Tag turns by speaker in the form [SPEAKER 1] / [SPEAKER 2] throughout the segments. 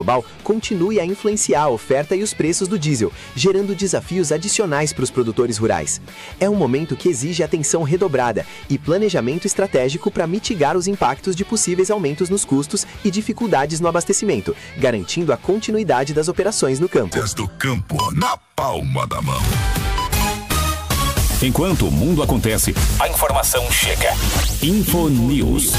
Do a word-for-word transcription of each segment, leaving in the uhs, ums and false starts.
[SPEAKER 1] global continue a influenciar a oferta e os preços do diesel, gerando desafios adicionais para os produtores rurais. É um momento que exige atenção redobrada e planejamento estratégico para mitigar os impactos de possíveis aumentos nos custos e dificuldades no abastecimento, garantindo a continuidade das operações no campo.
[SPEAKER 2] Desde o campo, na palma da mão.
[SPEAKER 3] Enquanto o mundo acontece, a informação chega. Infonews.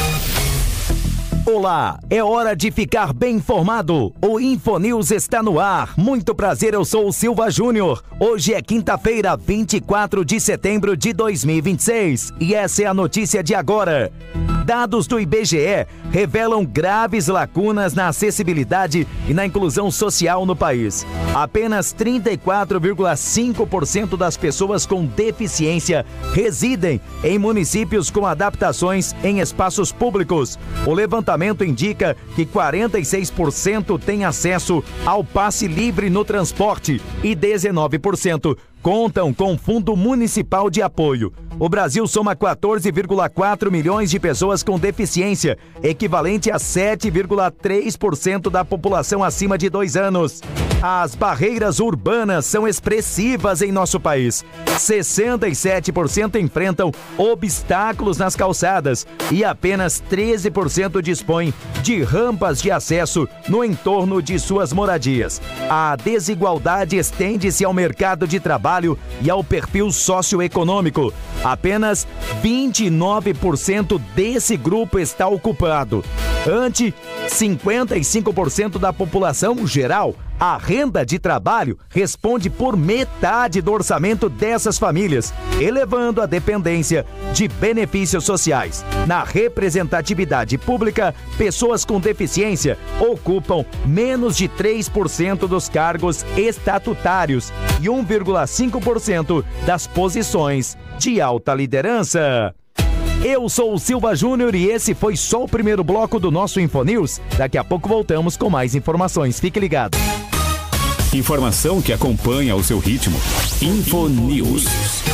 [SPEAKER 4] Olá, é hora de ficar bem informado. O Infonews está no ar. Muito prazer, eu sou o Silva Júnior. Hoje é quinta-feira, vinte e quatro de setembro de dois mil e vinte e seis. E essa é a notícia de agora. Dados do I B G E revelam graves lacunas na acessibilidade e na inclusão social no país. Apenas trinta e quatro vírgula cinco por cento das pessoas com deficiência residem em municípios com adaptações em espaços públicos. O levantamento indica que quarenta e seis por cento têm acesso ao passe livre no transporte e dezenove por cento contam com Fundo Municipal de Apoio. O Brasil soma quatorze vírgula quatro milhões de pessoas com deficiência, equivalente a sete vírgula três por cento da população acima de dois anos. As barreiras urbanas são expressivas em nosso país. sessenta e sete por cento enfrentam obstáculos nas calçadas e apenas treze por cento dispõem de rampas de acesso no entorno de suas moradias. A desigualdade estende-se ao mercado de trabalho e ao perfil socioeconômico. Apenas vinte e nove por cento desse grupo está ocupado. Ante cinquenta e cinco por cento da população geral, a renda de trabalho responde por metade do orçamento dessas famílias, elevando a dependência de benefícios sociais. Na representatividade pública, pessoas com deficiência ocupam menos de três por cento dos cargos estatutários e um vírgula cinco por cento das posições de alta liderança. Eu sou o Silva Júnior e esse foi só o primeiro bloco do nosso Infonews. Daqui a pouco voltamos com mais informações. Fique ligado.
[SPEAKER 3] Informação que acompanha o seu ritmo. Infonews.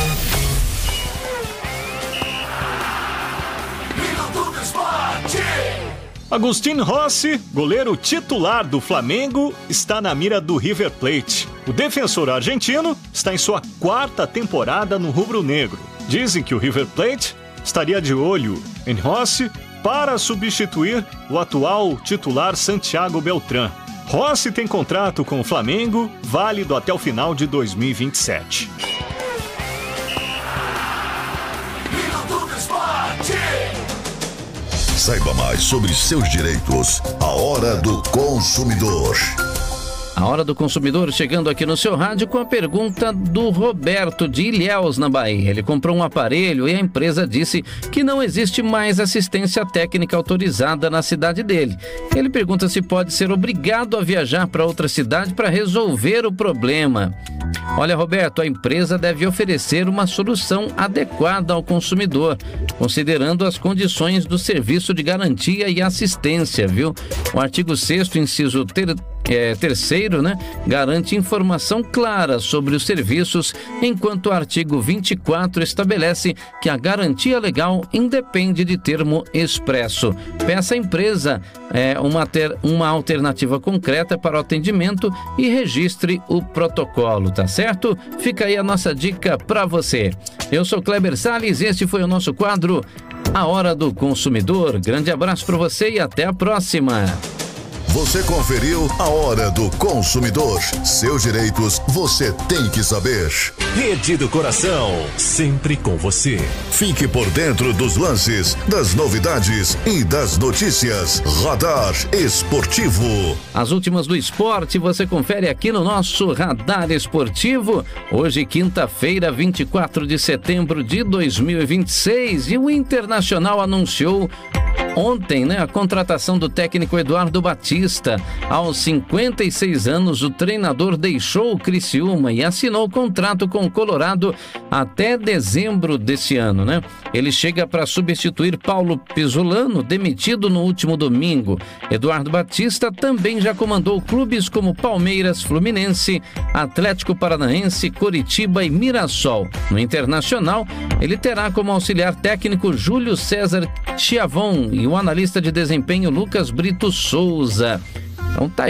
[SPEAKER 5] Agustín Rossi, goleiro titular do Flamengo, está na mira do River Plate. O defensor argentino está em sua quarta temporada no rubro-negro. Dizem que o River Plate estaria de olho em Rossi para substituir o atual titular Santiago Beltrán. Rossi tem contrato com o Flamengo, válido até o final de dois mil e vinte e sete.
[SPEAKER 2] Saiba mais sobre seus direitos. A Hora do Consumidor.
[SPEAKER 6] A Hora do Consumidor chegando aqui no seu rádio com a pergunta do Roberto de Ilhéus, na Bahia. Ele comprou um aparelho e a empresa disse que não existe mais assistência técnica autorizada na cidade dele. Ele pergunta se pode ser obrigado a viajar para outra cidade para resolver o problema. Olha, Roberto, a empresa deve oferecer uma solução adequada ao consumidor, considerando as condições do serviço de garantia e assistência, viu? O artigo sexto, inciso ter... É, terceiro, né, garante informação clara sobre os serviços, enquanto o artigo vinte e quatro estabelece que a garantia legal independe de termo expresso. Peça à empresa é, uma, ter, uma alternativa concreta para o atendimento e registre o protocolo, tá certo? Fica aí a nossa dica para você. Eu sou Kleber Salles e este foi o nosso quadro A Hora do Consumidor. Grande abraço para você e até a próxima.
[SPEAKER 2] Você conferiu A Hora do Consumidor. Seus direitos você tem que saber.
[SPEAKER 7] Rede do Coração, sempre com você.
[SPEAKER 2] Fique por dentro dos lances, das novidades e das notícias. Radar Esportivo.
[SPEAKER 6] As últimas do esporte você confere aqui no nosso Radar Esportivo. Hoje, quinta-feira, vinte e quatro de setembro de dois mil e vinte e seis. E o Internacional anunciou ontem, né, a contratação do técnico Eduardo Batista. Aos cinquenta e seis anos, o treinador deixou o Criciúma e assinou contrato com o Colorado até dezembro desse ano, né? Ele chega para substituir Paulo Pesolano, demitido no último domingo. Eduardo Batista também já comandou clubes como Palmeiras, Fluminense, Atlético Paranaense, Coritiba e Mirassol. No Internacional, ele terá como auxiliar técnico Júlio César Chiavon e o analista de desempenho Lucas Brito Souza. Então tá